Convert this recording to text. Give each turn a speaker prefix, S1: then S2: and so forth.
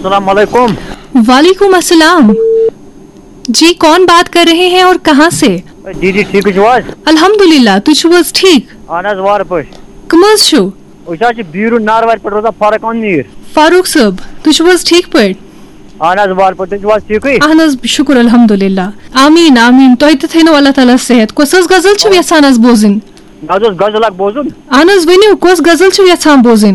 S1: अस्सलाम वालेकुम।
S2: वालेकुम अस्सलाम। जी कौन बात कर रहे हैं और कहाँ से?
S1: जी जी ठीक आज
S2: अल्हम्दुलिल्लाह तुझ वस ठीक?
S1: अहन वार पे
S2: कमज छु?
S1: बीरू नारवार पे रोजान फारक नीर।
S2: फारूक साहब तुझ वस ठीक पे?
S1: अहन वार पे तुझ ठीक?
S2: अहन शुक्र अल्हम्दुलिल्लाह। आमीन आमीन तो थो अल्लाह ताला सेहत। कस गजल छु यछान बोजन?
S1: गजल गजल बोजुन?
S2: अहन वनु कस गजल छु यछान बोजन?